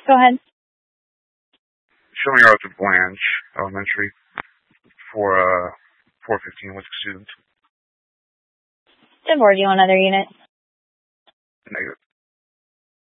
Go ahead. Showing her out to Blanche Elementary for 415 with the students. DIV, or do you want another unit? Negative.